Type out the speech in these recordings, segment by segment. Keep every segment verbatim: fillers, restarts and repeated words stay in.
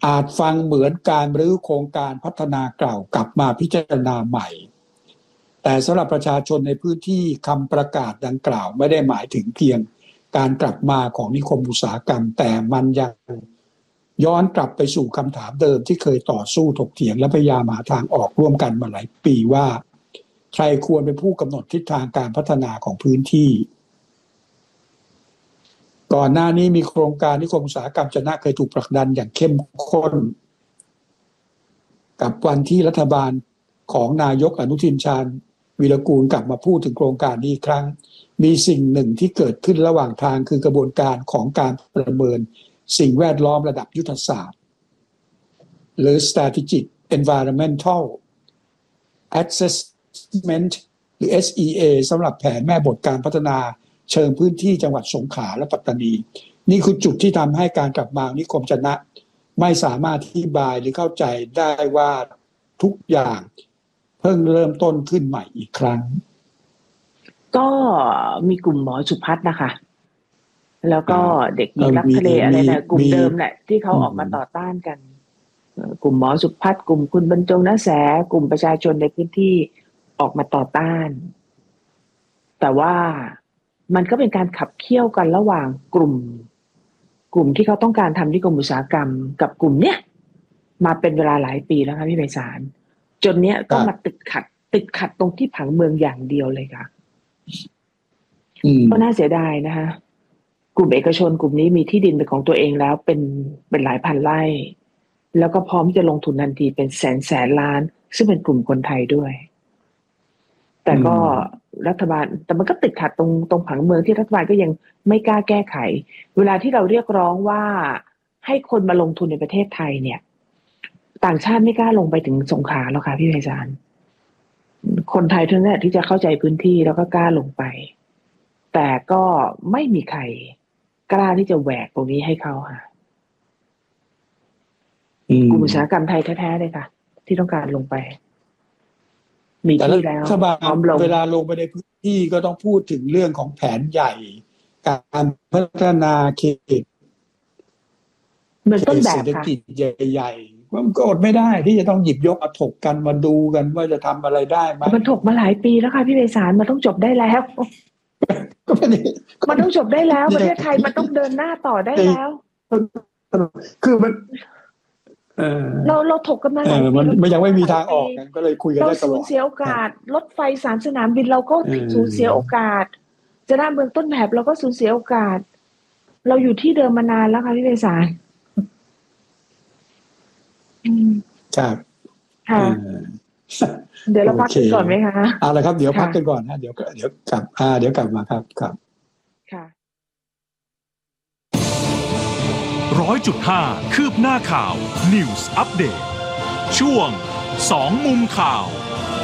อาจฟังเหมือนการรื้อโครงการพัฒนาเก่ากลับมาพิจารณาใหม่แต่สำหรับประชาชนในพื้นที่คำประกาศดังกล่าวไม่ได้หมายถึงเพียงการกลับมาของนิคมอุตสาหกรรมแต่มันยังย้อนกลับไปสู่คำถามเดิมที่เคยต่อสู้ถกเถียงและพยายามหาทางออกร่วมกันมาหลายปีว่าใครควรเป็นผู้กำหนดทิศทางการพัฒนาของพื้นที่ก่อนหน้านี้มีโครงการนิคมอุตสาหกรรมจะน่าเคยถูกผลักดันอย่างเข้มข้นกับวันที่รัฐบาลของนายกอนุทินชาญวีรกูลกลับมาพูดถึงโครงการนี้อีกครั้งมีสิ่งหนึ่งที่เกิดขึ้นระหว่างทางคือกระบวนการของการประเมินสิ่งแวดล้อมระดับยุทธศาสตร์หรือ Strategic Environmental Assessment หรือ เอส อี เอ สำหรับแผนแม่บทการพัฒนาเชิงพื้นที่จังหวัดสงขลาและปัตตานีนี่คือจุดที่ทำให้การกลับมานิคมจะนะไม่สามารถอธิบายหรือเข้าใจได้ว่าทุกอย่างเพิ่งเริ่มต้นขึ้นใหม่อีกครั้งก็มีกลุ่มหมอสุพัฒน์นะคะแล้วก็เด็กหญิงรักทะเลอะไรนะกลุ่มเดิมแหละที่เขาออกมาต่อต้านกันกลุ่มหมอสุพัฒน์กลุ่มคุณบรรจงณแสกลุ่มประชาชนในพื้นที่ออกมาต่อต้านแต่ว่ามันก็เป็นการขับเคี่ยวกันระหว่างกลุ่มกลุ่มที่เขาต้องการทำนิคมอุตสาหกรรมกับกลุ่มเนี้ยมาเป็นเวลาหลายปีแล้วค่ะพี่ไพศาลจนเนี้ยก็มาติดขัดติดขัดตรงที่ผังเมืองอย่างเดียวเลยค่ะก็น่าเสียดายนะคะกลุ่มเอกชนกลุ่มนี้มีที่ดินเป็นของตัวเองแล้วเป็นเป็นหลายพันไร่แล้วก็พร้อมจะลงทุนทันทีเป็นแสนแสนล้านซึ่งเป็นกลุ่มคนไทยด้วยแต่ก็รัฐบาลแต่มันก็ติดขัดตรงตรงผังเมืองที่รัฐบาลก็ยังไม่กล้าแก้ไขเวลาที่เราเรียกร้องว่าให้คนมาลงทุนในประเทศไทยเนี่ยต่างชาติไม่กล้าลงไปถึงสงขลาหรอกค่ะพี่ไพศาลคนไทยเท่านั้นที่จะเข้าใจพื้นที่แล้วก็กล้าลงไปแต่ก็ไม่มีใครกล้าที่จะแหวกตรงนี้ให้เขาค่ะกลุ่มอุตสาหกรรมไทยแท้ๆเลยค่ะที่ต้องการลงไปมีที่แล้วพร้อมลงเวลาลงไปในพื้นที่ก็ต้องพูดถึงเรื่องของแผนใหญ่การพัฒนาเขตเหมือนต้นแบบค่ะเศรษฐกิจใหญ่ๆมันก็อดไม่ได้ที่จะต้องหยิบยกมาถกกันมาดูกันว่าจะทำอะไรได้ไหมมันถกมาหลายปีแล้วค่ะพี่ไพศาลมันต้องจบได้แล้วมันต้องจบได้แล้วประเทศไทยมันต้องเดินหน้าต่อได้แล้วคือมันเราเราถกกันมาหลายปีมันยังไม่มีทางออกกันก็เลยคุยกันได้ตลอดเราสูญเสียโอกาสรถไฟสามสนามบินเราก็สูญเสียโอกาสจะได้เมืองต้นแบบเราก็สูญเสียโอกาสเราอยู่ที่เดิมมานานแล้วค่ะพี่ไพศาลครับค่ะเดี๋ยวเราพักกันก่อนไหมคะเอาละครับเดี๋ยวพักกันก่อนนะเดี๋ยวเดี๋ยวกลับอ่าเดี๋ยวกลับมาครับครับค่ะร้อยจุดห้าคืบหน้าข่าว News Update ช่วงสองมุมข่าว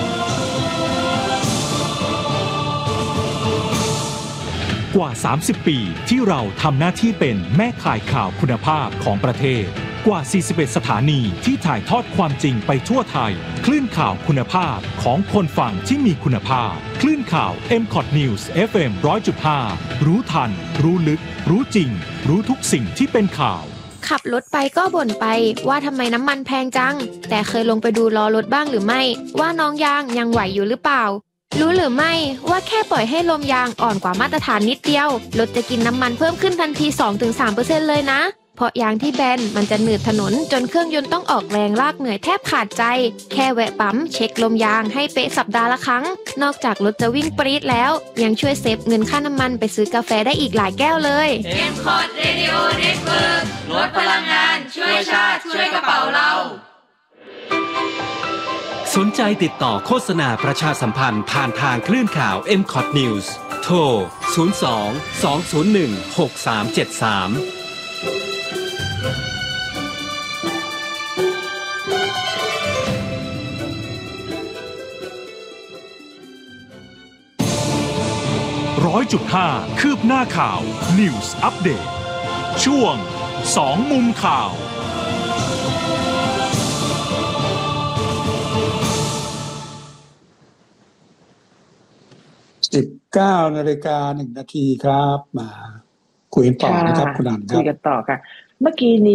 กว่าสามสิบปีที่เราทำหน้าที่เป็นแม่ข่ายข่าวคุณภาพของประเทศกว่าสี่สิบเอ็ดสถานีที่ถ่ายทอดความจริงไปทั่วไทยคลื่นข่าวคุณภาพของคนฟังที่มีคุณภาพคลื่นข่าว เอ็ม คอท News เอฟ เอ็ม หนึ่งร้อยจุดห้า รู้ทันรู้ลึกรู้จริงรู้ทุกสิ่งที่เป็นข่าวขับรถไปก็บ่นไปว่าทำไมน้ำมันแพงจังแต่เคยลงไปดูล้อรถบ้างหรือไม่ว่าน้องยางยังไหวอยู่หรือเปล่ารู้หรือไม่ว่าแค่ปล่อยให้ลมยางอ่อนกว่ามาตรฐานนิดเดียวรถจะกินน้ำมันเพิ่มขึ้นทันที สองถึงสามเปอร์เซ็นต์ เลยนะเพราะยางที่แบนมันจะหนืดถนนจนเครื่องยนต์ต้องออกแรงลากเหนื่อยแทบขาดใจแค่แวะปั๊มเช็คลมยางให้เป๊ะสัปดาห์ละครั้งนอกจากรถจะวิ่งปรี๊ดแล้วยังช่วยเซฟเงินค่าน้ำมันไปซื้อกาแฟได้อีกหลายแก้วเลยเอ็ม คอท Radio Network ลดพลังงานช่วยชาติช่วยกระเป๋าเราสนใจติดต่อโฆษณาประชาสัมพันธ์ผ่านทางคลื่นข่าว เอ็ม คอท News โทรศูนย์ สอง สอง ศูนย์ หนึ่ง หก สาม เจ็ด สามร้อยจุดห้าคืบหน้าข่าว News Update ช่วงสองมุมข่าวสิบเก้านาฬิกาหนึ่งนาทีครับมาคุยต่อนะครับคุณอันครับคุยกันต่อค่ะเมื่อกี้นี้